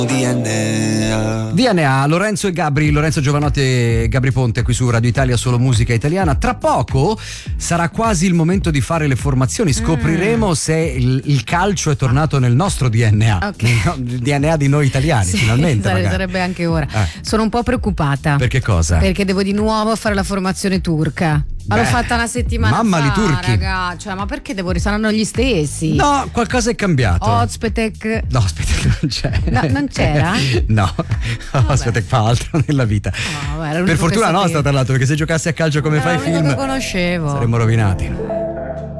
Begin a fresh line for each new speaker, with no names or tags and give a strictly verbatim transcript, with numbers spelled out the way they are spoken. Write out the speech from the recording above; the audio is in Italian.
D N A.
D N A, Lorenzo e Gabri, Lorenzo Giovanotti e Gabri Ponte qui su Radio Italia, solo musica italiana. Tra poco sarà quasi il momento di fare le formazioni, scopriremo mm. se il, il calcio è tornato nel nostro D N A, okay. Il D N A di noi italiani, sì, finalmente.
Sarebbe, sarebbe anche ora. Eh. Sono un po' preoccupata.
Per che cosa?
Perché devo di nuovo fare la formazione turca. Ma l'ho fatta una settimana
mamma
fa,
li turchi.
raga. Cioè, ma perché devo saranno gli stessi?
No, qualcosa è cambiato.
Ozpetek.
No, Ozpetek non c'è.
No, non c'era?
No, Ozpetek fa altro nella vita.
No, vabbè,
per fortuna nostra, tra l'altro, perché se giocassi a calcio come
no,
fai film,
che conoscevo.
saremmo rovinati.